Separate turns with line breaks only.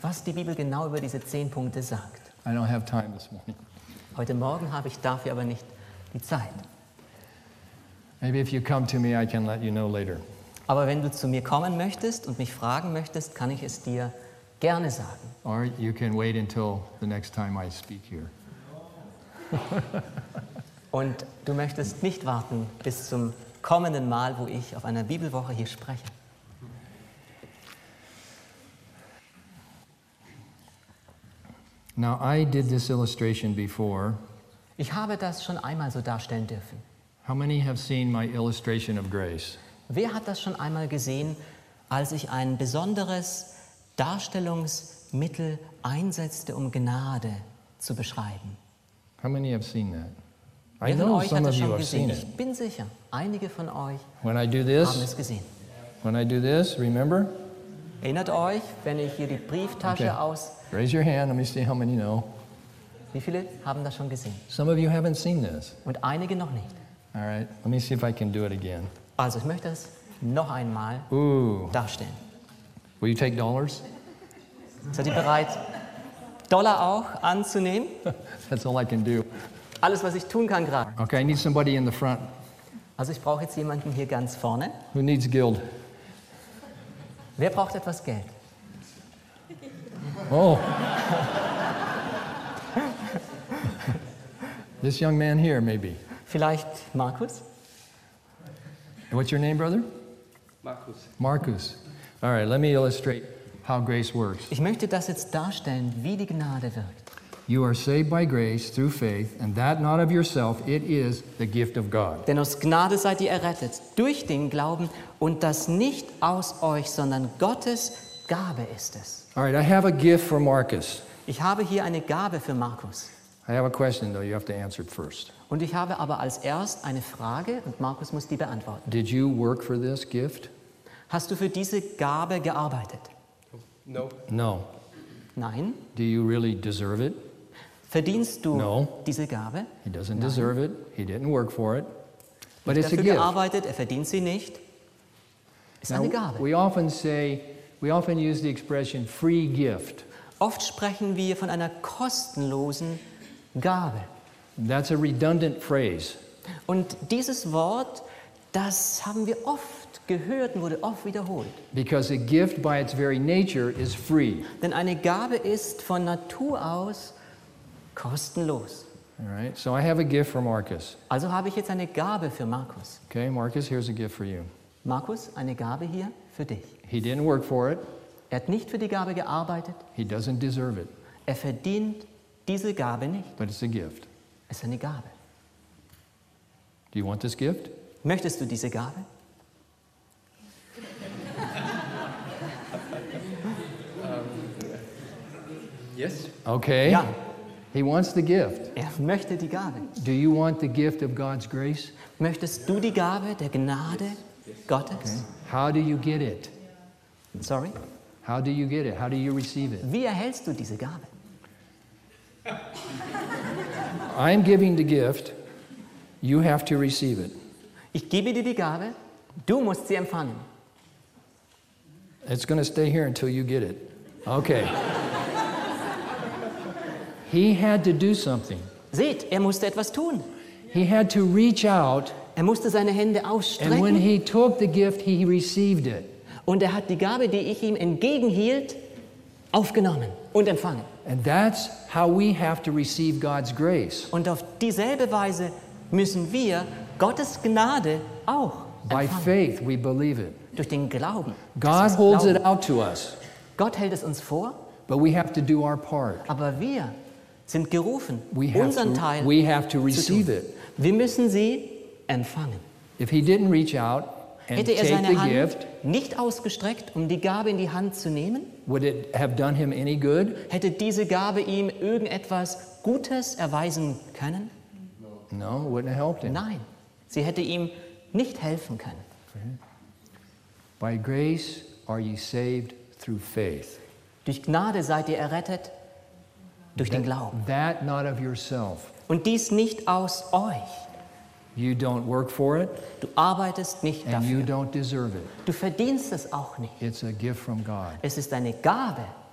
was die Bibel genau über diese 10 Punkte sagt.
I don't have time this morning.
Heute Morgen habe ich dafür aber nicht die Zeit.
Maybe if you come to me, I can let you know later.
Aber wenn du zu mir kommen möchtest und mich fragen möchtest, kann ich es dir gerne sagen.
Or you can wait until the next time I speak here.
Und du möchtest nicht warten bis zum kommenden Mal, wo ich auf einer Bibelwoche hier spreche.
Now, I did this illustration before.
Ich habe das schon einmal so darstellen dürfen.
How many have seen my illustration of grace?
Wer hat das schon einmal gesehen, als ich ein besonderes Darstellungsmittel einsetzte, um Gnade zu beschreiben?
How many have seen that? I
Wer von
know
euch
some
hat
of
das
you
schon
have
gesehen?
seen
Ich
it.
bin sicher, einige von euch
When I do
haben
this,
es gesehen.
remember?
Erinnert euch, wenn ich hier die Brieftasche
Okay.
aus...
Raise your hand. Let me see how many know.
Wie viele haben das schon gesehen?
Some of you haven't seen this.
Und einige noch nicht.
All right. Let me see if I can do it again.
Also ich möchte es noch einmal
Ooh.
darstellen.
Will you take dollars?
Seid ihr bereit, Dollar auch anzunehmen?
That's all I can do.
Alles, was ich tun kann gerade.
Okay, I need somebody in the front.
Also ich brauche jetzt jemanden hier ganz vorne.
Who needs guild?
Wer braucht etwas Geld?
Oh. This young man here, maybe.
Vielleicht Markus?
What's your name, brother?
Markus.
Marcus. All right, let me illustrate how grace works.
Ich möchte das jetzt darstellen, wie die Gnade wirkt.
You are saved by grace through faith, and that not of yourself, it is the gift of God.
Denn aus Gnade seid ihr errettet, durch den Glauben, und das nicht aus euch, sondern Gottes Gabe ist es.
All right, I have a gift for Marcus.
Ich habe hier eine Gabe für Markus.
I have a question, though. You have to answer it first.
Und ich habe aber als erst eine Frage, und Markus muss die beantworten.
Did you work for this gift?
Hast du für diese Gabe gearbeitet?
No.
No.
Nein.
Do you really deserve it?
Verdienst du
No.
diese Gabe?
He doesn't deserve it. He didn't work for it. But it's a
Dafür
gift.
gearbeitet, er verdient sie nicht. Ist eine
Now,
Gabe.
we often use the expression free gift.
Oft sprechen wir von einer kostenlosen Gabe.
That's a redundant phrase.
Und dieses Wort, das haben wir oft gehört und wurde oft wiederholt.
Because a gift by its very nature is free.
Denn eine Gabe ist von Natur aus kostenlos.
All right? So I have a gift for Marcus.
Also habe ich jetzt eine Gabe für Markus.
Okay, Marcus, here's a gift for you.
Markus, eine Gabe hier für dich.
He didn't work for it.
Er hat nicht für die Gabe gearbeitet.
He doesn't deserve it.
Er verdient diese Gabe nicht.
But it's a gift.
Es ist eine Gabe.
Do you want this gift?
Möchtest du diese Gabe?
Yes.
Okay.
Ja,
He wants the gift.
er möchte die Gabe.
Do you want the gift of God's grace?
Möchtest du die Gabe der Gnade Gottes?
How do you get it?
Sorry?
How do you get it? How do you receive it?
Wie erhältst du diese Gabe?
I'm giving the gift. You have to receive it.
Ich gebe dir die Gabe, du musst sie empfangen.
It's going to stay here until you get it. Okay. He had to do something.
Seht, er musste etwas tun.
He had to reach out,
Er musste seine Hände
and when
ausstrecken
he took the gift, he received it.
und er hat die Gabe, die ich ihm entgegenhielt, aufgenommen und empfangen.
And that's how we have to receive God's grace.
Und auf dieselbe Weise müssen wir Gottes Gnade auch
By
empfangen.
faith, we believe it.
Durch den Glauben.
God
Das ist
holds
Glauben.
it out to us,
Gott hält es uns vor,
but we have to do our part.
aber wir sind gerufen,
We
unseren Teil
have to
zu
receive
tun.
it.
Wir müssen sie empfangen.
If he didn't reach out and
Hätte er
take
seine
the
Hand
gift,
nicht ausgestreckt, um die Gabe in die Hand zu nehmen,
would it have done him any good?
hätte diese Gabe ihm irgendetwas Gutes erweisen können?
No, it wouldn't have helped him.
Nein, sie hätte ihm nicht helfen können.
By grace are ye saved through faith.
Durch Gnade seid ihr errettet, durch den Glauben.
That not of yourself.
Und dies nicht aus euch.
You don't work for it,
Du arbeitest nicht
and you
dafür.
don't deserve it.
Du verdienst es auch nicht.
It's a gift from God.
Es ist eine Gabe